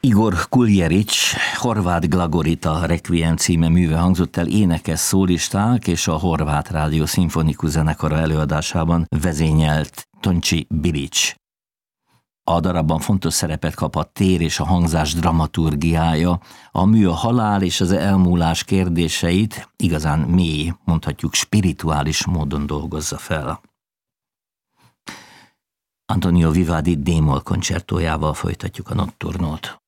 Igor Kuljevics, Horváth Glagorita Requiem címe műve hangzott el, énekes szólisták és a Horvát Rádió Szimfonikus Zenekara előadásában vezényelt Tonči Bilić. A darabban fontos szerepet kap a tér és a hangzás dramaturgiája, a mű a halál és az elmúlás kérdéseit igazán mély, mondhatjuk spirituális módon dolgozza fel. Antonio Vivaldi D-moll koncertójával folytatjuk a Notturnót.